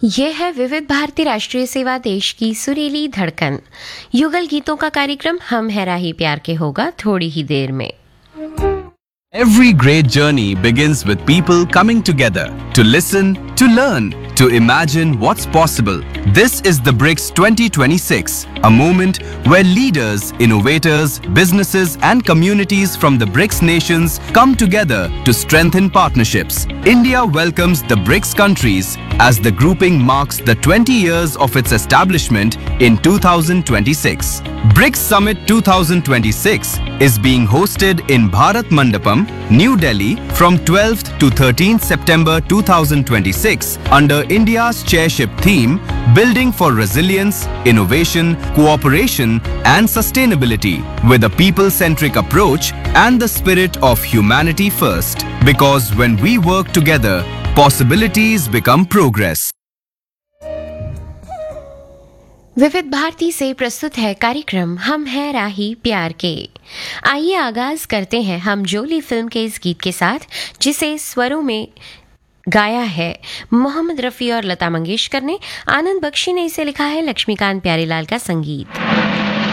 ये है विविध भारती राष्ट्रीय सेवा देश की सुरीली धड़कन। युगल गीतों का कार्यक्रम हम है राही प्यार के होगा थोड़ी ही देर में। Every great journey begins with people coming together to listen, to learn, to imagine what's possible. This is the BRICS 2026, a moment where leaders, innovators, businesses and communities from the BRICS nations come together to strengthen partnerships. India welcomes the BRICS countries as the grouping marks the 20 years of its establishment in 2026. BRICS Summit 2026 is being hosted in Bharat Mandapam, New Delhi from 12th to 13th September 2026 under India's chairship theme Building for Resilience, Innovation, Cooperation and Sustainability with a people-centric approach and the spirit of humanity first. Because when we work together, possibilities become progress. विविध भारती से प्रस्तुत है कार्यक्रम हम है राही प्यार के। आइए आगाज करते हैं हम जोली फिल्म के इस गीत के साथ, जिसे स्वरों में गाया है मोहम्मद रफ़ी और लता मंगेशकर ने। आनंद बख्शी ने इसे लिखा है, लक्ष्मीकांत प्यारेलाल का संगीत।